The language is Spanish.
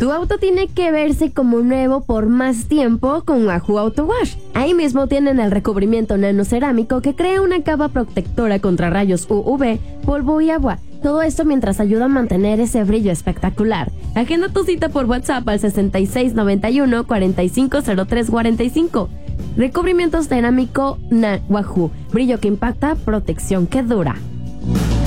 Tu auto tiene que verse como nuevo por más tiempo con Wahoo Auto Wash. Ahí mismo tienen el recubrimiento nanocerámico que crea una capa protectora contra rayos UV, polvo y agua. Todo esto mientras ayuda a mantener ese brillo espectacular. Agenda tu cita por WhatsApp al 6691-450345. Recubrimiento cerámico Wahoo. Brillo que impacta, protección que dura.